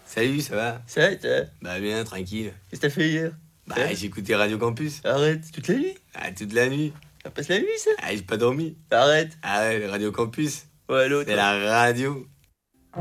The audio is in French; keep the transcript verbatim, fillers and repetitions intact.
Salut, ça va? Ça va, toi? Bah bien, tranquille. Qu'est-ce que t'as fait hier? Bah Hein? j'ai écouté Radio Campus. Arrête, toute la nuit? Ah, toute la nuit. Ça passe la nuit, ça? Ah, j'ai pas dormi. Arrête. Ah ouais, Radio Campus. Ouais, l'autre. C'est la radio.